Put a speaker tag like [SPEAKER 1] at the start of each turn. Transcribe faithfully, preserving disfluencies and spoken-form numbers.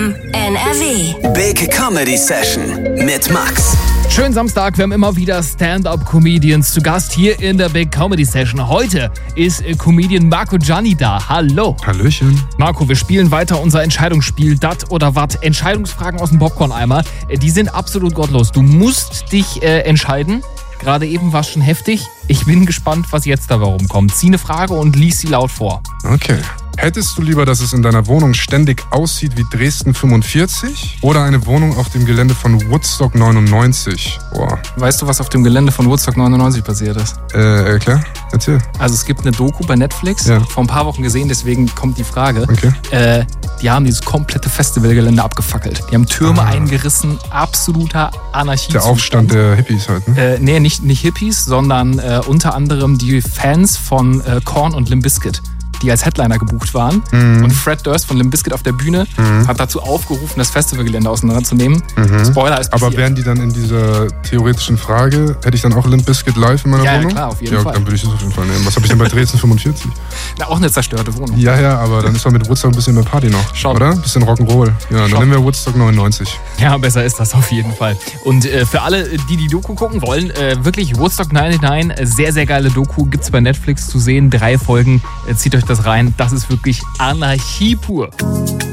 [SPEAKER 1] M N R W.
[SPEAKER 2] Big Comedy Session mit Max.
[SPEAKER 3] Schönen Samstag, wir haben immer wieder Stand-Up-Comedians zu Gast hier in der Big Comedy Session. Heute ist Comedian Marco Gianni da. Hallo.
[SPEAKER 4] Hallöchen.
[SPEAKER 3] Marco, wir spielen weiter unser Entscheidungsspiel Dat oder Wat. Entscheidungsfragen aus dem Popcorn-Eimer. Die sind absolut gottlos. Du musst dich äh, entscheiden. Gerade eben war es schon heftig. Ich bin gespannt, was jetzt dabei rumkommt. Zieh eine Frage und lies sie laut vor.
[SPEAKER 4] Okay. Hättest du lieber, dass es in deiner Wohnung ständig aussieht wie Dresden fünfundvierzig oder eine Wohnung auf dem Gelände von Woodstock neunundneunzig? Boah.
[SPEAKER 5] Weißt du, was auf dem Gelände von Woodstock neunundneunzig passiert ist?
[SPEAKER 4] Äh, klar. Erzähl.
[SPEAKER 5] Also es gibt eine Doku bei Netflix,
[SPEAKER 4] ja.
[SPEAKER 5] vor ein paar Wochen gesehen, deswegen kommt die Frage.
[SPEAKER 4] Okay.
[SPEAKER 5] Äh, die haben dieses komplette Festivalgelände abgefackelt. Die haben Türme ah. eingerissen, absoluter Anarchie.
[SPEAKER 4] Der Aufstand der Hippies halt, ne?
[SPEAKER 5] Äh, nee, nicht, nicht Hippies, sondern äh, unter anderem die Fans von äh, Korn und Limp Bizkit, die als Headliner gebucht waren. Mhm. Und Fred Durst von Limp Bizkit auf der Bühne mhm. hat dazu aufgerufen, das Festivalgelände auseinanderzunehmen. Mhm. Spoiler ist passiert.
[SPEAKER 4] Aber wären die dann in dieser theoretischen Frage, hätte ich dann auch Limp Bizkit live in meiner
[SPEAKER 5] ja,
[SPEAKER 4] Wohnung?
[SPEAKER 5] Ja, klar, auf jeden
[SPEAKER 4] ja,
[SPEAKER 5] Fall.
[SPEAKER 4] Dann würde ich das auf jeden Fall nehmen. Was habe ich denn bei Dresden fünfundvierzig?
[SPEAKER 5] Na, auch eine zerstörte Wohnung.
[SPEAKER 4] Ja, ja, aber dann ist doch mit Woodstock ein bisschen mehr Party noch,
[SPEAKER 5] Schon.
[SPEAKER 4] oder? Ein bisschen Rock'n'Roll. Ja, dann
[SPEAKER 5] Schon.
[SPEAKER 4] nehmen wir Woodstock neunundneunzig.
[SPEAKER 3] Ja, besser ist das auf jeden Fall. Und äh, für alle, die die Doku gucken wollen, äh, wirklich Woodstock neunundneunzig, sehr, sehr geile Doku, gibt's bei Netflix zu sehen. Drei Folgen, äh, zieht euch das rein. Das ist wirklich Anarchie pur.